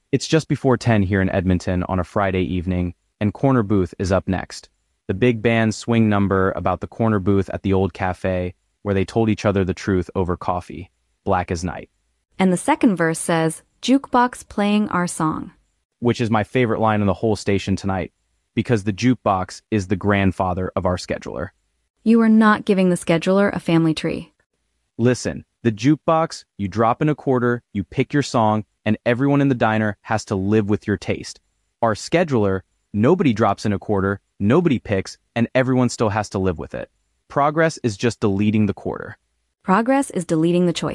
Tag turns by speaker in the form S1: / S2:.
S1: It's just before 10 here in Edmonton on a Friday evening, and Corner Booth is up next. The big band swing number about the corner booth at the old cafe where they told each other the truth over coffee. Black as night.
S2: And the second verse says, "Jukebox playing our song."
S1: Which is my favorite line on the whole station tonight, because the jukebox is the grandfather of our scheduler.
S2: You are not giving the scheduler a family tree.
S1: Listen, the jukebox, you drop in a quarter, you pick your song, and everyone in the diner has to live with your taste. Our scheduler, nobody drops in a quarter, nobody picks, and everyone still has to live with it. Progress is just deleting the quarter.
S2: Progress is deleting the choice.